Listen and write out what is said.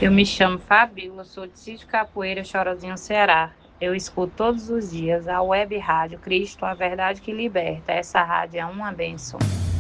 Eu me chamo Fabíola, sou de Sítio Capoeira, Chorozinho, Ceará. Eu escuto todos os dias a web rádio Cristo, a verdade que liberta. Essa rádio é uma bênção.